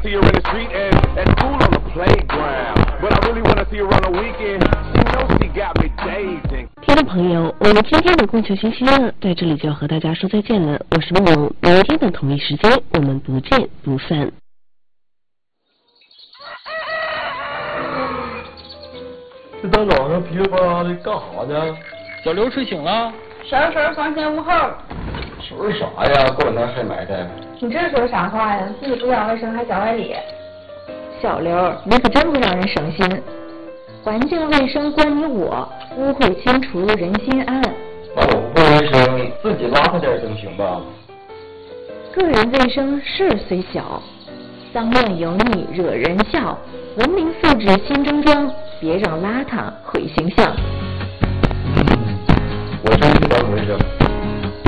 see her in the street and at school on the playground. But I really wanna see her on the weekend. She knows she got me dazing. 听众朋友，我们今天的供求信息呢，在这里就要和大家说再见了。我是梦萌，明天的同一时间，我们不见不散。 这大早上噼里啪啦的干啥呢？ 小刘睡醒了。 婶房前屋后。 婶啥呀？过两天还埋汰。 你这说啥话呀？自己不讲卫生还讲外理。 小刘，你可真不让人省心。环境卫生关你我，污秽清除人心安。 那我不卫生，自己邋遢点总行吧？ 个人卫生事虽小，脏乱油腻惹人笑。文明素质新争装，别让邋遢毁形象。 我真一点不卫生。